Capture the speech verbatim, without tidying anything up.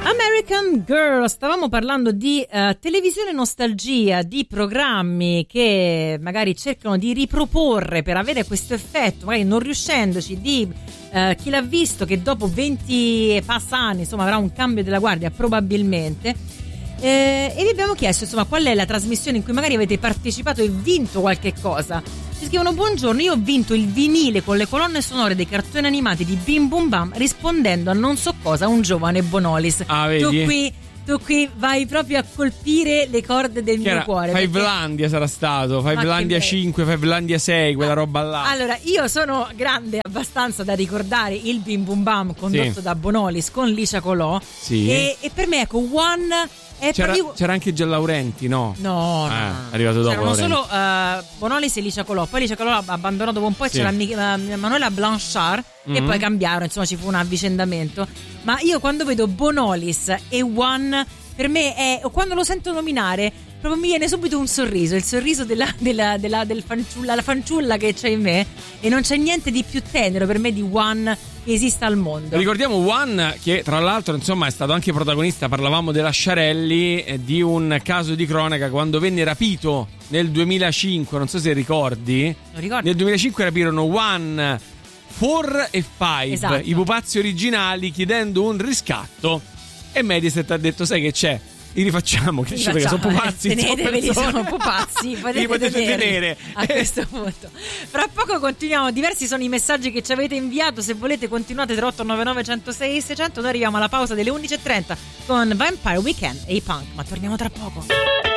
American Girl, stavamo parlando di uh, televisione nostalgia, di programmi che magari cercano di riproporre per avere questo effetto, magari non riuscendoci, di uh, chi l'ha visto che dopo venti e passa anni insomma avrà un cambio della guardia probabilmente, eh, e vi abbiamo chiesto insomma qual è la trasmissione in cui magari avete partecipato e vinto qualche cosa. Ci scrivono: buongiorno, io ho vinto il vinile con le colonne sonore dei cartoni animati di Bim Bum Bam rispondendo a non so cosa a un giovane Bonolis. Ah, vedi? Tu qui, tu qui vai proprio a colpire le corde del mio cuore. Fivelandia sarà stato, Fivelandia cinque, Fivelandia sei, quella ah, roba là. Allora, io sono grande abbastanza da ricordare il Bim Bum Bam condotto sì. da Bonolis con Licia Colò. Sì. E, e per me, ecco, One... C'era, io... c'era anche Gian Laurenti, no? No, no, eh, no. È arrivato dopo. C'erano solo uh, Bonolis e Licia Colò. Poi Licia Colò ha abbandonato dopo un po' e sì. c'era uh, Manuela Blanchard mm-hmm. e poi cambiarono, insomma ci fu un avvicendamento. Ma io quando vedo Bonolis e One, per me è, quando lo sento nominare, proprio mi viene subito un sorriso, il sorriso della, della, della del fanciulla, la fanciulla che c'è in me, e non c'è niente di più tenero per me di One che esista al mondo. Ricordiamo One, che tra l'altro insomma è stato anche protagonista, parlavamo della Sciarelli, eh, di un caso di cronaca quando venne rapito nel duemilacinque, non so se ricordi. Non ricordo. Nel duemilacinque rapirono One, Four e Five, esatto. i pupazzi originali, chiedendo un riscatto, e Mediaset ha detto: sai che c'è? Li rifacciamo, che dice, perché sono pupazzi, teneteveli, sono pupazzi, potete, potete tenere a questo punto. Fra poco continuiamo, diversi sono i messaggi che ci avete inviato, se volete continuate. Tre otto nove nove uno zero sei sei zero zero. Noi arriviamo alla pausa delle undici e trenta con Vampire Weekend e i Punk, ma torniamo tra poco.